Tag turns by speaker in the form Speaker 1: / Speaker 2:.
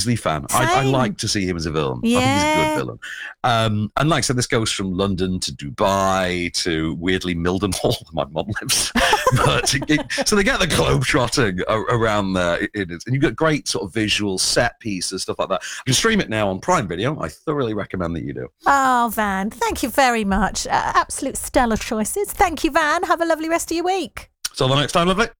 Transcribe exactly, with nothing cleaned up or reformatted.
Speaker 1: Weasley fan. I, I like to see him as a villain. Yeah. I think he's a good villain. Um, and like I said, this goes from London to Dubai to weirdly Mildenhall, where my mum lives. but it, so they get the globe-trotting around there. It is, and you've got great sort of visual set pieces, stuff like that. You can stream it now on Prime Video. I thoroughly recommend that you do.
Speaker 2: Oh, Van, thank you very much. Uh, absolute stellar choices. Thank you, Van. Have a lovely rest of your week.
Speaker 1: Till the next time, lovely.